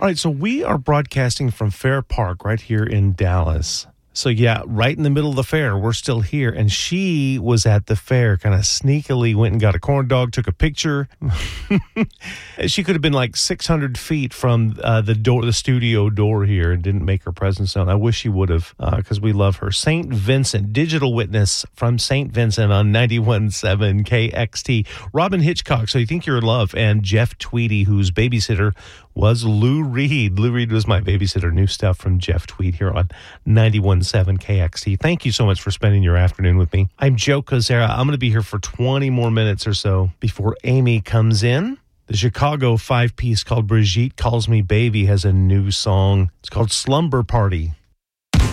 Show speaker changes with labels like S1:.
S1: All right, so we are broadcasting from Fair Park right here in Dallas. So yeah, right in the middle of the fair, we're still here. And she was at the fair, kind of sneakily went and got a corn dog, took a picture. She could have been like 600 feet from the studio door here and didn't make her presence known. I wish she would have, because we love her. St. Vincent, digital witness from St. Vincent on 91.7 KXT. Robin Hitchcock, So You Think You're in Love, and Jeff Tweedy, whose babysitter was Lou Reed. Lou Reed was my babysitter. New stuff from Jeff Tweed here on 91.7 KXT. Thank you so much for spending your afternoon with me. I'm Joe Kozera. I'm going to be here for 20 more minutes or so before Amy comes in. The Chicago five-piece called Brigitte Calls Me Baby has a new song. It's called Slumber Party.